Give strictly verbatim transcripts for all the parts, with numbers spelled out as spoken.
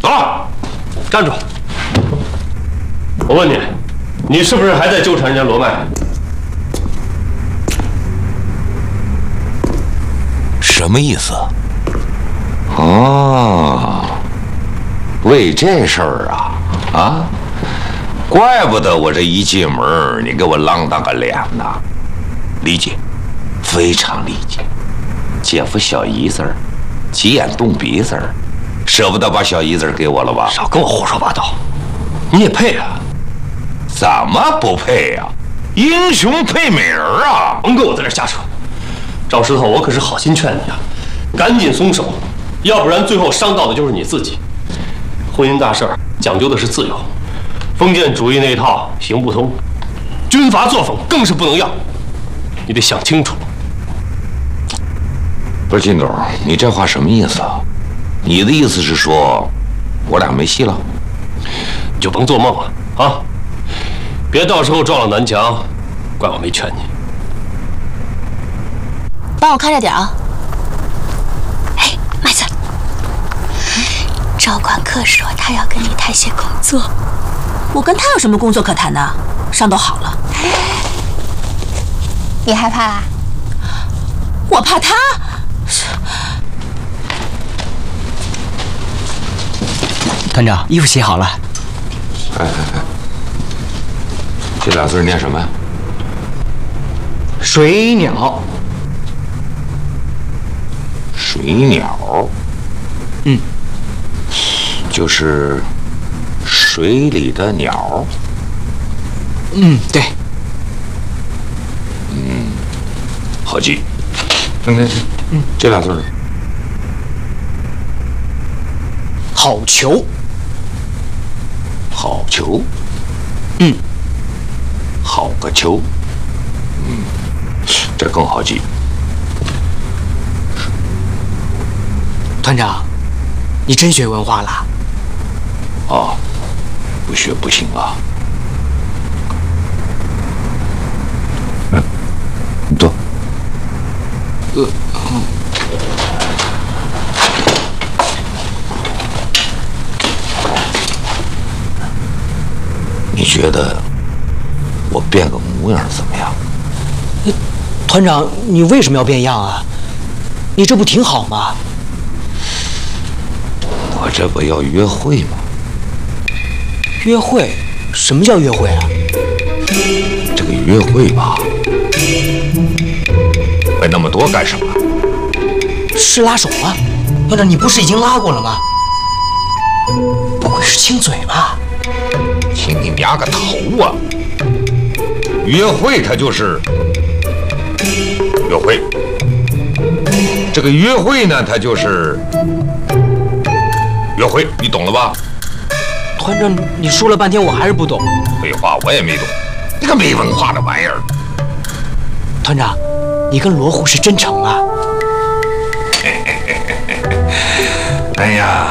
走了，站住！我问你，你是不是还在纠缠人家罗麦？ 什么意思？哦，为这事儿啊啊！怪不得我这一进门，你给我浪荡个脸呢。理解，非常理解。姐夫小姨子儿，急眼动鼻子儿，舍不得把小姨子儿给我了吧？ 少跟我胡说八道！你也配啊？ 怎么不配呀、啊？英雄配美人啊！ 甭跟我在这瞎扯！赵石头，我可是好心劝你啊，赶紧松手，要不然最后伤到的就是你自己。婚姻大事儿讲究的是自由，封建主义那一套行不通，军阀作风更是不能要，你得想清楚。 不是靳总，你这话什么意思啊？你的意思是说，我俩没戏了？ 你就甭做梦了啊！别到时候撞了南墙，怪我没劝你。 帮我看着点啊！哎，麦子，赵管客说他要跟你谈些工作。 我跟他有什么工作可谈的？伤都好了。 你害怕啊？ 我怕他。 团长，衣服洗好了。 哎哎哎，这俩字念什么呀？ 水鸟。 水鸟。 嗯， 就是水里的鸟。 嗯，对。 嗯，好记。嗯嗯嗯，这俩字呢？ 好球。 好球。 嗯， 好个球。嗯，这更好记。 团长，你真学文化了？ 啊，不学不行啊。嗯，你坐。 呃，嗯。 你觉得我变个模样怎么样？ 团长，你为什么要变样啊？你这不挺好吗？ 我这不要约会吗？ 约会？什么叫约会啊？ 这个约会吧，问那么多干什么？ 是拉手吗？团长，你不是已经拉过了吗？不会是亲嘴吧？ 亲你娘个头啊！约会它就是约会，这个约会呢，它就是约会，你懂了吧？ 团长，你说了半天，我还是不懂。 废话，我也没懂，你个没文化的玩意儿！ 团长，你跟罗虎是真成啊？ 哎呀，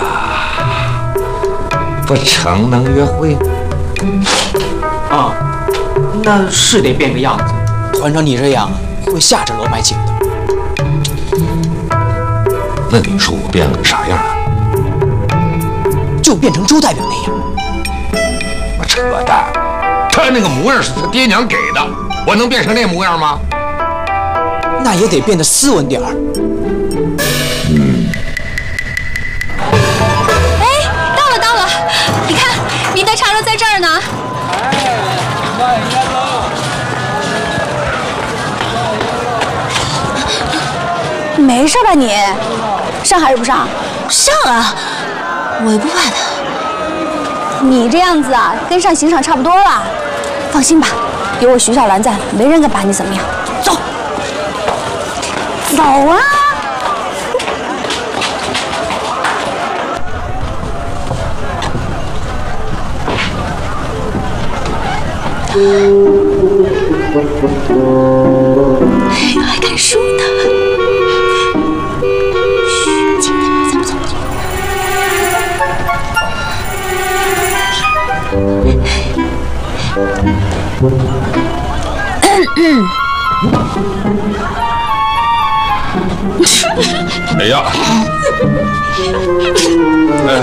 不成能约会？ 啊，那是得变个样子。团长，你这样会吓着罗麦姐的。 那你说我变个啥样啊？ 就变成周代表那样。 我扯淡，他那个模样是他爹娘给的，我能变成那模样吗？ 那也得变得斯文点儿。 嗯。 哎，到了到了，你看，您的茶楼在这儿呢。没事吧你？上还是不上？ 上啊！我也不怕他。 你这样子啊，跟上刑场差不多了。放心吧，有我徐小兰在，没人敢把你怎么样。走，走啊！ 还看书呢。嘘，轻点，咱们走过去。 哎呀，哎，